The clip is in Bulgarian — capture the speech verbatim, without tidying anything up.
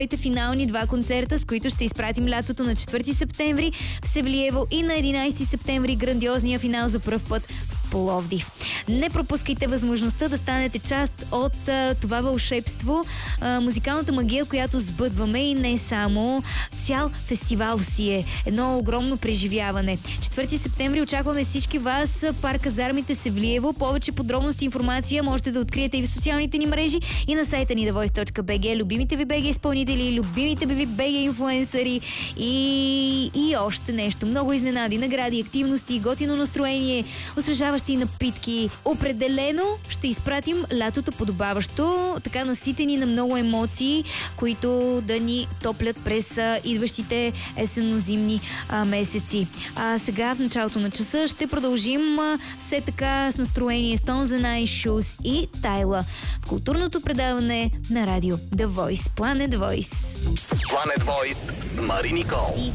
финални два концерта, с които ще изпратим лятото на четвърти септември в Севлиево и на единайсети септември грандиозния финал за пръв път в Пловдив. Не пропускайте възможността да станете част от а, това вълшебство, а, музикалната магия, която сбъдваме и не само. Цял фестивал си е едно огромно преживяване. четвърти септември очакваме всички вас в парк Казармите Севлиево. Повече подробности и информация можете да откриете и в социалните ни мрежи и на сайта ни the voice точка b g. Любимите ви би джи изпълнители, любимите ви би джи инфлуенсъри и, и още нещо. Много изненади, награди, активности, готино настроение, освежаващи напитки. Определено ще изпратим лятото подобаващо, така наситени на много емоции, които да ни топлят през а, идващите есенно-зимни а, месеци. А сега в началото на часа ще продължим а, все така с настроение Stones and Ice Shoes и Тайла в културното предаване на радио The Voice. Planet Voice. Planet Voice с Мари Никол.